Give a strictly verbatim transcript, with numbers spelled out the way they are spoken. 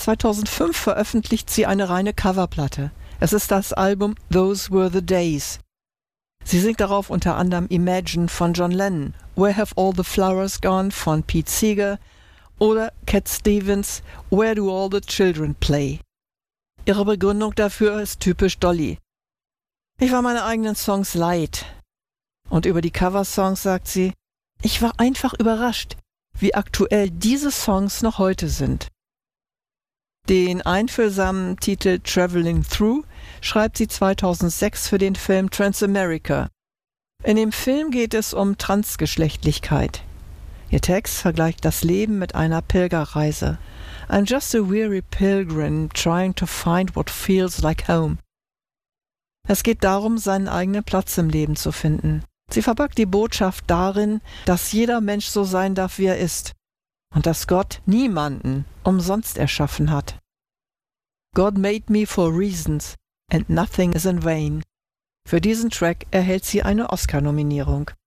zweitausendfünf veröffentlicht sie eine reine Coverplatte. Es ist das Album Those Were the Days. Sie singt darauf unter anderem Imagine von John Lennon, Where Have All the Flowers Gone von Pete Seeger oder Cat Stevens, Where Do All the Children Play. Ihre Begründung dafür ist typisch Dolly. Ich war meine eigenen Songs leid. Und über die Coversongs sagt sie, ich war einfach überrascht, wie aktuell diese Songs noch heute sind. Den einfühlsamen Titel Traveling Through schreibt sie zweitausendsechs für den Film Transamerica. In dem Film geht es um Transgeschlechtlichkeit. Ihr Text vergleicht das Leben mit einer Pilgerreise. I'm just a weary pilgrim trying to find what feels like home. Es geht darum, seinen eigenen Platz im Leben zu finden. Sie verpackt die Botschaft darin, dass jeder Mensch so sein darf, wie er ist und dass Gott niemanden umsonst erschaffen hat. God made me for reasons and nothing is in vain. Für diesen Track erhält sie eine Oscar-Nominierung.